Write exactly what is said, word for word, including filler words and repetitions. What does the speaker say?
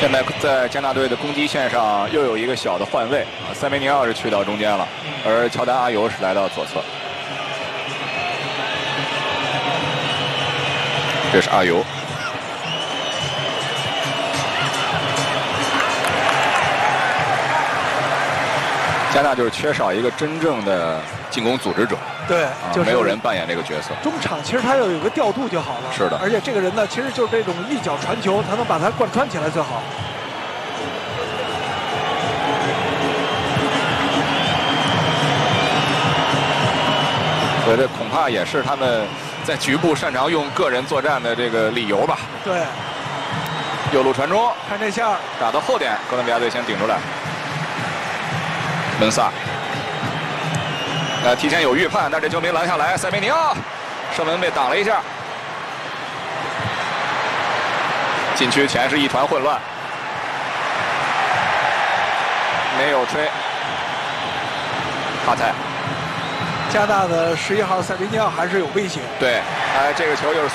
现在在加纳队的攻击线上又有一个小的换位啊，塞梅尼奥是去到中间了，而乔丹阿尤是来到左侧。这是阿尤。加纳就是缺少一个真正的进攻组织者， 对，就是、 啊、没有人扮演这个角色。 中场其实他要有个调度就好了。 是的， 而且这个人呢，其实就是这种一脚传球，他能把它贯穿起来最好。 所以这恐怕也是他们在局部擅长用个人作战的这个理由吧。 对， 右路传中， 看这下打到后点，哥伦比亚队先顶出来。门萨，呃，提前有预判，但这球没拦下来。塞梅尼奥，射门被挡了一下。禁区前是一团混乱，没有吹。哈泰， 加纳的十一号塞梅尼奥还是有威胁。 对，哎，这个球又是。